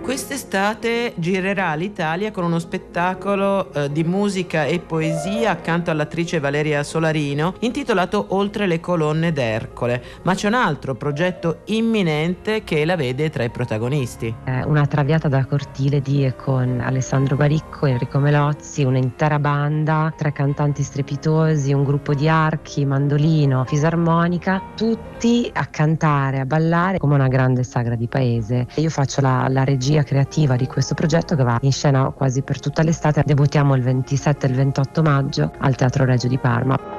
Quest'estate girerà l'Italia con uno spettacolo di musica e poesia accanto all'attrice Valeria Solarino, intitolato Oltre le colonne d'Ercole. Ma c'è un altro progetto imminente che la vede tra i protagonisti. Una traviata da cortile con Alessandro Baricco, Enrico Melozzi, un'intera banda, 3 cantanti strepitosi, un gruppo di archi, mandolino, fisarmonica, tutti a cantare, a ballare come una grande sagra di paese. Io faccio la regia creativa di questo progetto che va in scena quasi per tutta l'estate. Debuttiamo il 27 e il 28 maggio al Teatro Regio di Parma.